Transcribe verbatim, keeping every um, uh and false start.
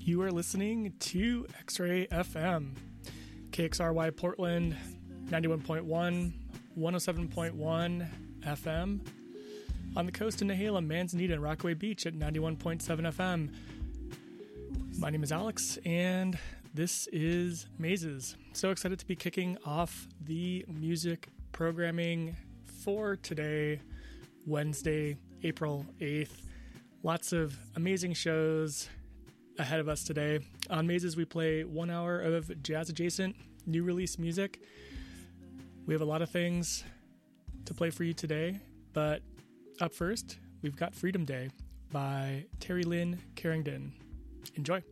You are listening to X-Ray F M, K X R Y Portland, ninety-one point one, one oh seven point one F M. On the coast in Nehalem, Manzanita, and Rockaway Beach at ninety-one point seven F M. My name is Alex, and this is Mazes. So excited to be kicking off the music programming for today, Wednesday, April eighth. Lots of amazing shows ahead of us today. On Mazes, we play one hour of jazz-adjacent, new release music. We have a lot of things to play for you today, but up first, we've got Freedom Day by Terry Lynn Carrington. Enjoy.